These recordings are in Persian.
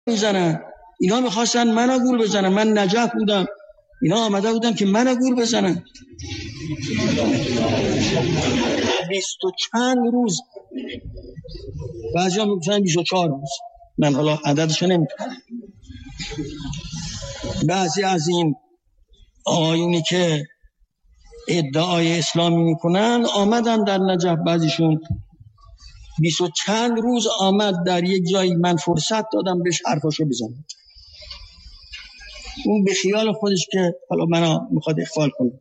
میزنن. اینا میخواستن منو گول بزنن. من نجف بودم، اینا آمده بودن که منو گول بزنن. 20 و چند روز، بعضی هم میگفتن 24 روز، من حالا عددشو نمیتونم. بعضی از این آقایونی که ادعای اسلامی میکنن آمدن در نجف، بعضیشون 20 و چند روز آمد در یک جایی، من فرصت دادم بهش حرفاشو بزنم. اون به خیال خودش که حالا منو میخواد اخفال کنه.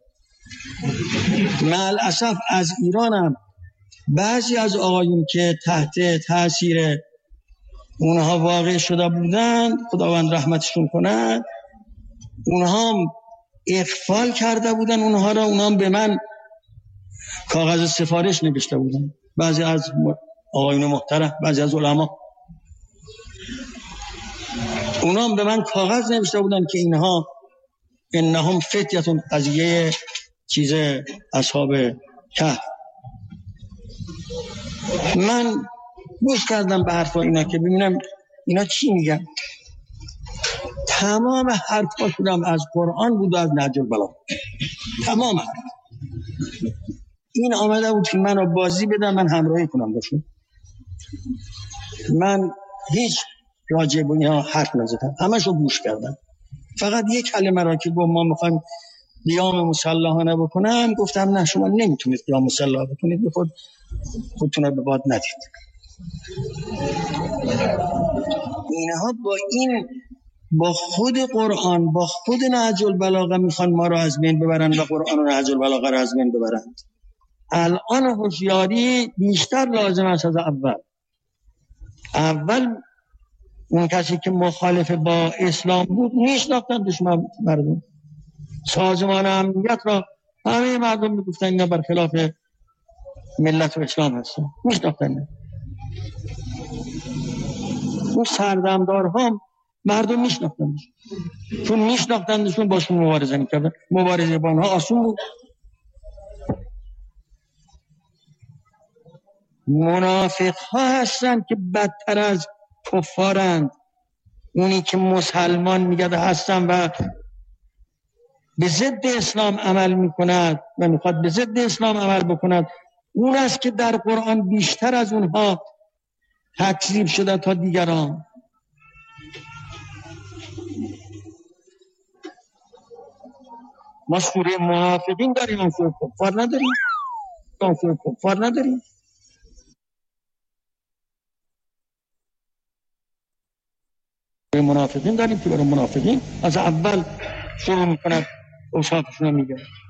مع از ایرانم بعضی از آقایون که تحت تاثیر اونها واقع شده بودند، خداوند رحمتشون کنه، اونها هم اخفال کرده بودن اونها را. اونها هم به من کاغذ سفارش نوشته بودن، بعضی از آقایون محترم، بعضی از علما، اونا هم به من کاغذ نوشته بودن که اینها انهم فتیتون، قضیه چیز اصحاب کهف. من گوش کردم به حرفا اینا که ببینم اینا چی میگن. تمام حرفاشون از قرآن بود و از نهج البلاغه. تمام حرف. این آمده بود که منو بازی بدن، من همراهی کنم باشون. من هیچ راجع به اینا حرف نزدم، همشو گوش کردم. فقط یک کلمه را که گفت ما میخوایم قیام مسلحانه بکنم، گفتم نه، شما نمیتونید قیام مسلح بکنید، خودتون رو به باد ندید. اینها با خود قرآن، با خود نهج البلاغه میخوان ما رو از بین ببرن و قرآن و نهج البلاغه رو از بین ببرن. الان هوشیاری بیشتر لازم است از اول اون کسی که مخالف با اسلام بود میشناختن دشمن مردم. سازمان امنیت را همه مردم میگفتن اینا برخلاف ملت و اسلام هستن، میشناختن. اون سردمدارها مردم میشناختنش، چون میشناختنشون باشون مبارزه میکردن. مبارزه با اونها آسون بود. منافق ها هستن که بدتر از کفارند. اونی که مسلمان میگه هستن و به ضد اسلام عمل میکند و میخواد به ضد اسلام عمل بکند، اون است که در قرآن بیشتر از اونها تکذیب شده تا دیگران. ما سوره منافقین داریم، سوره کفار نداریم. سوره کفار نداریم. سوره منافقین داریم که برای منافقین از اول شروع میکنند اوصافشون رو میگه.